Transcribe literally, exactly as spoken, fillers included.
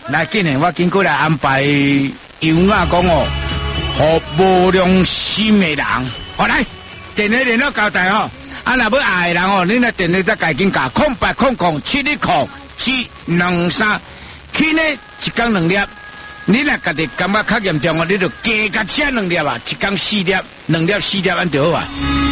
来，今年我经过来安排油雅讲哦，和无良心的人，好来，电话联络交代哦。啊，若要爱的人哦，你来电话再改紧加空八空空七一空七两三，去呢一工两粒。你若家己感觉较严重哦，你就加甲车两粒啊，一工四粒，两粒四粒安就好啊。